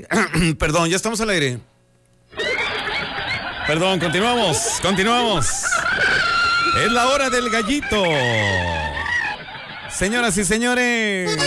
Perdón, ya estamos al aire. Perdón, continuamos. Es la hora del gallito. Señoras y señores.